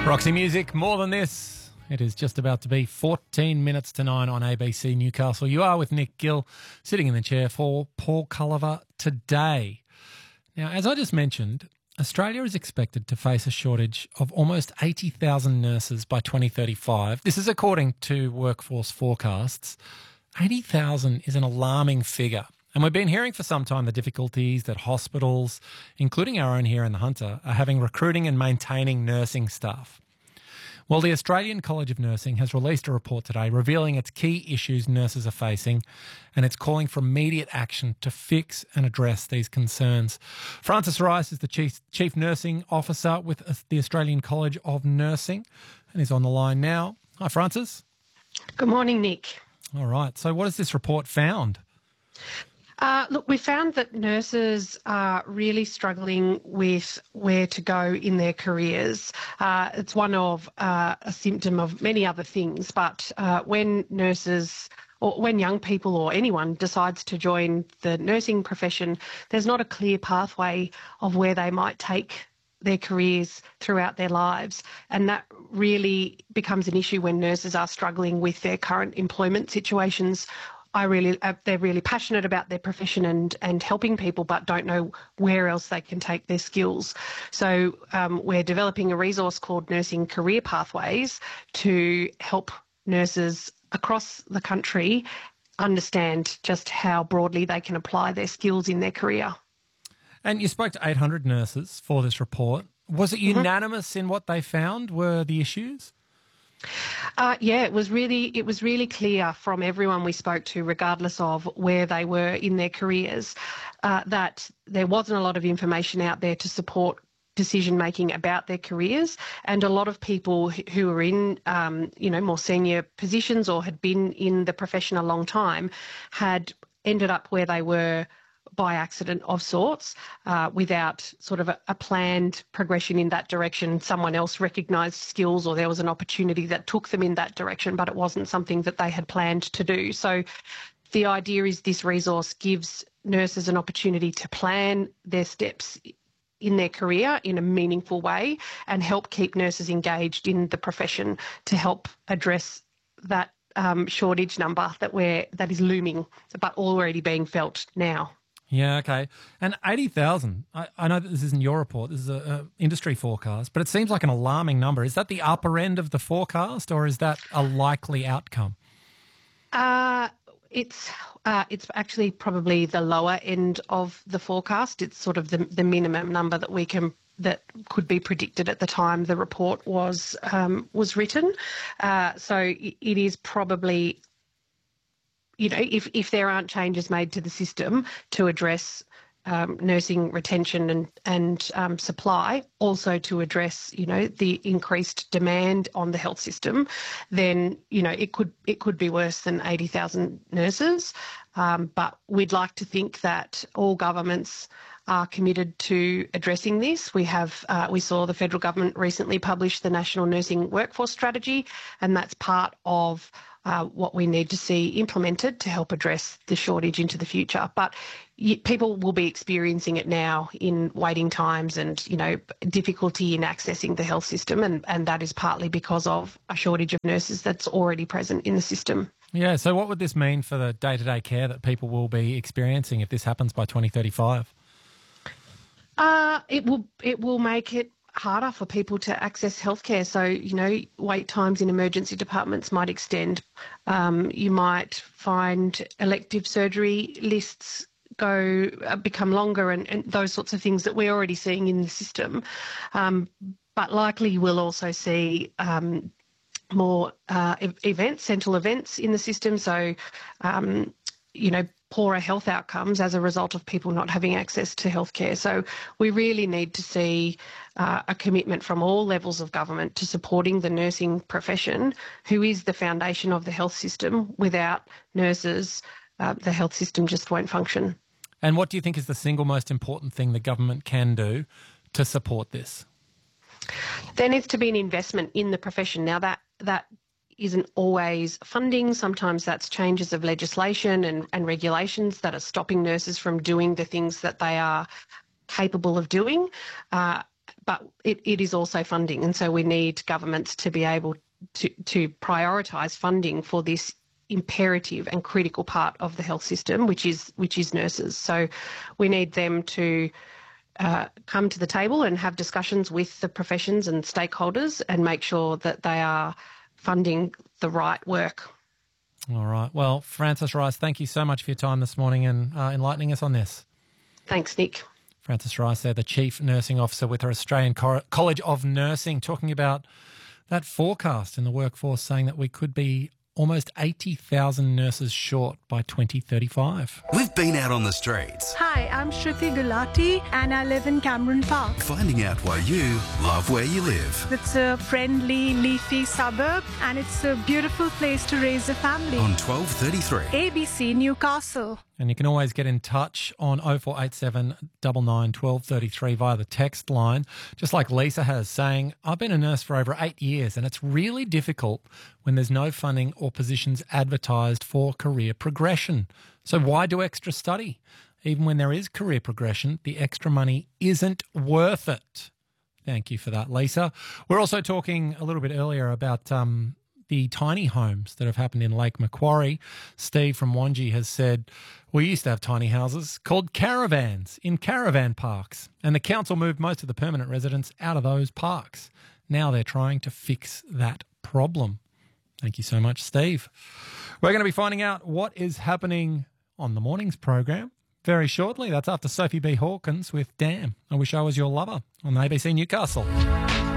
Roxy Music, more than this. It is just about to be 14 minutes to 9 on ABC Newcastle. You are with Nick Gill, sitting in the chair for Paul Culliver today. Now, as I just mentioned, Australia is expected to face a shortage of almost 80,000 nurses by 2035. This is according to workforce forecasts. 80,000 is an alarming figure. And we've been hearing for some time the difficulties that hospitals, including our own here in the Hunter, are having recruiting and maintaining nursing staff. Well, the Australian College of Nursing has released a report today revealing its key issues nurses are facing, and it's calling for immediate action to fix and address these concerns. Frances Rice is the Chief Nursing Officer with the Australian College of Nursing and is on the line now. Hi, Frances. Good morning, Nick. All right. So what has this report found? Look, we found that nurses are really struggling with where to go in their careers. It's one of a symptom of many other things, but when nurses or when young people or anyone decides to join the nursing profession, there's not a clear pathway of where they might take their careers throughout their lives. And that really becomes an issue when nurses are struggling with their current employment situations. They're really passionate about their profession and helping people, but don't know where else they can take their skills. So we're developing a resource called Nursing Career Pathways to help nurses across the country understand just how broadly they can apply their skills in their career. And you spoke to 800 nurses for this report. Was it unanimous in what they found were the issues? Yeah, it was really clear from everyone we spoke to, regardless of where they were in their careers, that there wasn't a lot of information out there to support decision making about their careers, and a lot of people who were in more senior positions or had been in the profession a long time had ended up where they were by accident of sorts, without sort of a planned progression in that direction. Someone else recognised skills or there was an opportunity that took them in that direction, but it wasn't something that they had planned to do. So the idea is this resource gives nurses an opportunity to plan their steps in their career in a meaningful way and help keep nurses engaged in the profession to help address that shortage number that is looming, but already being felt now. Yeah, okay. And 80,000, I know that this isn't your report, this is an industry forecast, but it seems like an alarming number. Is that the upper end of the forecast or is that a likely outcome? It's actually probably the lower end of the forecast. It's sort of the minimum number that could be predicted at the time the report was written. So it is probably, if there aren't changes made to the system to address nursing retention and supply, also to address, the increased demand on the health system, then, it could be worse than 80,000 nurses. But we'd like to think that all governments are committed to addressing this. We saw the federal government recently publish the National Nursing Workforce Strategy, and that's part of what we need to see implemented to help address the shortage into the future. But people will be experiencing it now in waiting times and, difficulty in accessing the health system, and that is partly because of a shortage of nurses that's already present in the system. Yeah, so what would this mean for the day-to-day care that people will be experiencing if this happens by 2035? It will make it harder for people to access healthcare. So, wait times in emergency departments might extend. You might find elective surgery lists become longer and those sorts of things that we're already seeing in the system. But likely we'll also see more central events in the system. So, poorer health outcomes as a result of people not having access to healthcare. So we really need to see a commitment from all levels of government to supporting the nursing profession, who is the foundation of the health system. Without nurses, the health system just won't function. And what do you think is the single most important thing the government can do to support this? There needs to be an investment in the profession. Now that isn't always funding. Sometimes that's changes of legislation and regulations that are stopping nurses from doing the things that they are capable of doing. but it is also funding. And so we need governments to be able to prioritise funding for this imperative and critical part of the health system, which is nurses. So we need them to come to the table and have discussions with the professions and stakeholders and make sure that they are funding the right work. All right. Well, Frances Rice, thank you so much for your time this morning and enlightening us on this. Thanks, Nick. Frances Rice there, the Chief Nursing Officer with her Australian College of Nursing, talking about that forecast in the workforce saying that we could be almost 80,000 nurses short by 2035. We've been out on the streets. Hi, I'm Shruti Gulati and I live in Cameron Park. Finding out why you love where you live. It's a friendly, leafy suburb and it's a beautiful place to raise a family. On 1233. ABC Newcastle. And you can always get in touch on 0487 99 1233 via the text line, just like Lisa has, saying, I've been a nurse for over 8 years and it's really difficult when there's no funding or positions advertised for career progression. So why do extra study? Even when there is career progression, the extra money isn't worth it. Thank you for that, Lisa. We're also talking a little bit earlier about the tiny homes that have happened in Lake Macquarie. Steve from Wangi has said, we used to have tiny houses called caravans in caravan parks, and the council moved most of the permanent residents out of those parks. Now they're trying to fix that problem. Thank you so much, Steve. We're going to be finding out what is happening on the morning's program very shortly. That's after Sophie B. Hawkins with Damn, I Wish I Was Your Lover on ABC Newcastle.